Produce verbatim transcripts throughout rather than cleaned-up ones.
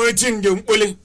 waiting the pulling.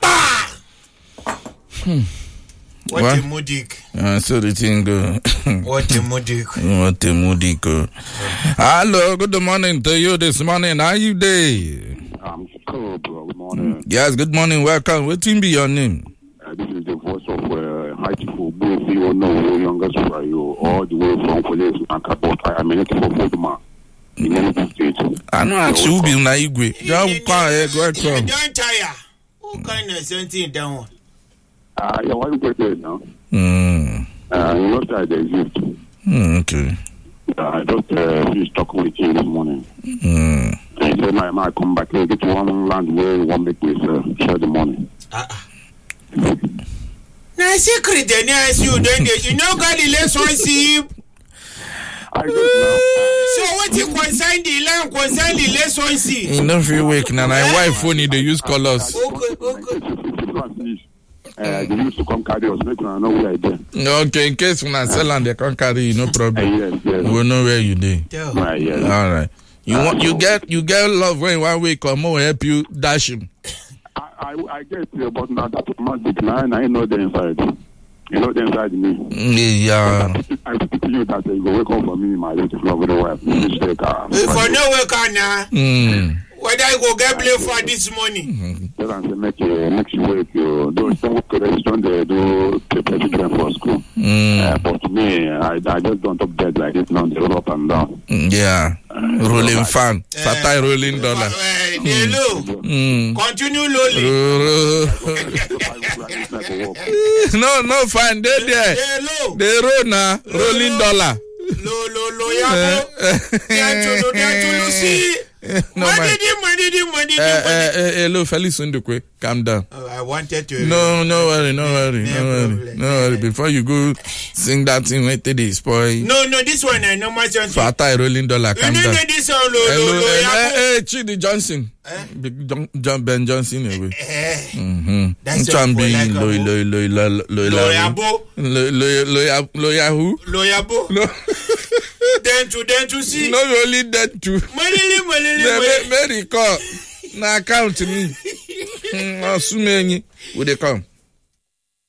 What, what a mudik. Uh, so the thing go. What a mudik. What a mudik. Hello, good morning to you this morning. How you day? I'm cool, bro. Good morning. Yes, good morning. Welcome. What team be your name? Uh, this is the voice of uh, Hightful Boy, you know, youngest for you, all the way from Police and Capot. I am a native of Woodman in Enugu State. I know actually you be na igwe. Just come here, go come. Don't tire. What kind of something down? Ah, yeah, why you get there now? Hmm. Uh, you know that they exist. Hmm. Okay. Uh, I just uh, finished talking with him this morning. Hmm. And he said, "My man, come back here, get one land where you want me to uh, share the money." Ah. Uh-uh. Now secret, then yes, you don't. You know, got the relationship. I just know. So what you concern the land, concern the relationship? You know, free week now. My wife phone they use colors. Okay, okay. Uh, they used to come carry us, make I know where I did. Okay, in case when I sell and they can't carry you, no problem. Uh, yes, yes. We know where you do. Uh, yes. All right. You uh, want you get you get love when one week come more help you dash him. I I, I get it, but now that's magic. Now I know the inside. You know the inside me. Yeah. I speak to you that uh, you go wake up for me, my little lovely wife. Mistake. Uh, for no wake up now. Mm. Whether I go get blame for this money. Tell them to make uh, make you wake you. Those don't don't they do prepare children for school. Mm. Uh, but me, I I just don't up bed like this now. They roll up and down. Yeah. Uh, rolling so fan. Uh, Fatai rolling dollar. Uh, uh, mm. Continue lowly. no, no fan. They there. They roll now. Rolling dollar. Low, low, low, yeah. No, money, money, money, money. Hello, Felix Ndukwe. Calm down. Oh, I wanted to. No, no worry, no worry, no worry, no worry. Before you go sing that thing, wait till they spoil. No, no, this one I know much. Fatai rolling dollar. Calm down. You know this one, Hello, hey, Chidi Johnson. Big John Ben Johnson away. Mhm. That's what be loy loy loy loy loy loyabo. Loy loy loy who? Loyabo. Then to then to see. No, only that too. Money, money, money. Very call. Na account me. Hmm. Assume any. Would they come?